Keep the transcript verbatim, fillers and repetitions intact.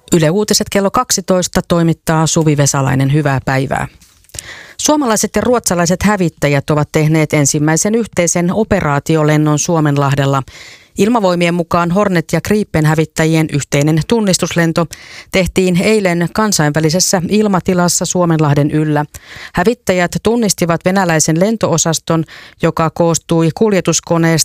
Yle Uutiset kello kaksitoista toimittaa Suvi Vesalainen. Hyvää päivää. Suomalaiset ja ruotsalaiset hävittäjät ovat tehneet ensimmäisen yhteisen operaatiolennon Suomenlahdella. Ilmavoimien mukaan Hornet- ja Gripen-hävittäjien yhteinen tunnistuslento tehtiin eilen kansainvälisessä ilmatilassa Suomenlahden yllä. Hävittäjät tunnistivat venäläisen lentoosaston, joka koostui kuljetuskoneesta